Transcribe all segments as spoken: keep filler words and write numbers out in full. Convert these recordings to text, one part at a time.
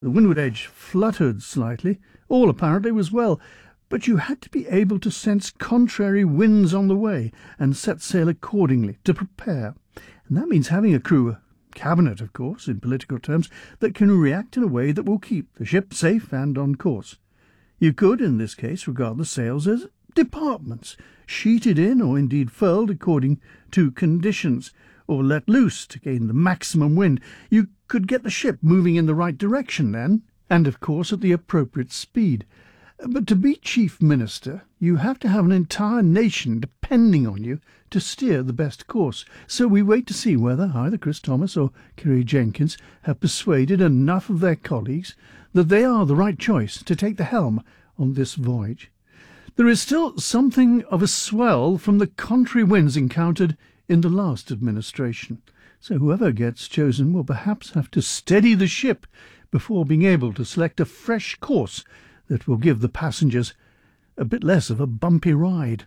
The windward edge fluttered slightly. All apparently was well, but you had to be able to sense contrary winds on the way and set sail accordingly to prepare. And that means having a crew, a cabinet, of course, in political terms, that can react in a way that will keep the ship safe and on course. You could, in this case, regard the sails as departments, sheeted in or indeed furled according to conditions, or let loose to gain the maximum wind. You could get the ship moving in the right direction then, and of course at the appropriate speed. But to be chief minister, you have to have an entire nation depending on you to steer the best course. So we wait to see whether either Chris Thomas or Kiri Jenkins have persuaded enough of their colleagues that they are the right choice to take the helm on this voyage. There is still something of a swell from the contrary winds encountered in the last administration, so whoever gets chosen will perhaps have to steady the ship before being able to select a fresh course that will give the passengers a bit less of a bumpy ride.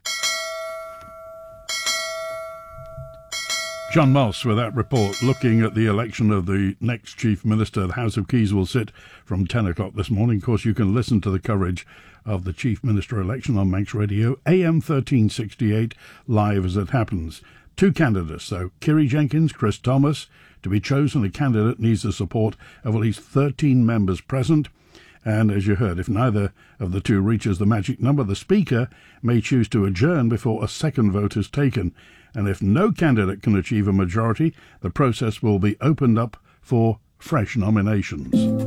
John Moss with that report, looking at the election of the next Chief Minister. The House of Keys will sit from ten o'clock this morning. Of course, you can listen to the coverage of the Chief Minister election on Manx Radio, A M thirteen sixty-eight, live as it happens. Two candidates, though, Kiri Jenkins, Chris Thomas. To be chosen, a candidate needs the support of at least thirteen members present. And as you heard, if neither of the two reaches the magic number, the Speaker may choose to adjourn before a second vote is taken. And if no candidate can achieve a majority, the process will be opened up for fresh nominations.